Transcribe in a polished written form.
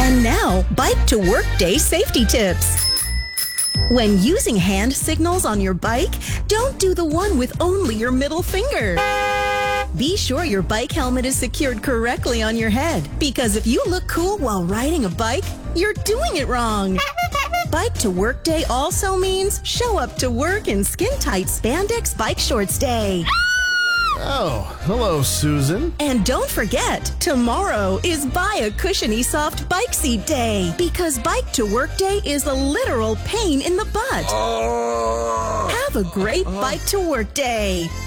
And now, Bike to Work Day safety tips. When using hand signals on your bike, don't do the one with only your middle finger. Be sure your bike helmet is secured correctly on your head, because if you look cool while riding a bike, you're doing it wrong. Bike to Work Day also means show up to work in skin-tight spandex bike shorts day. Oh, hello, Susan. And don't forget, tomorrow is Buy a Cushiony Soft Bike Seat Day, because Bike to Work Day is a literal pain in the butt. Have a great Bike to Work Day.